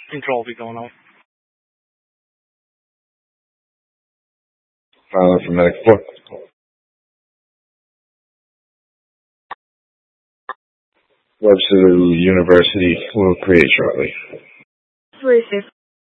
Control will be going on. Pilot for Medic 4. Webster University will create shortly.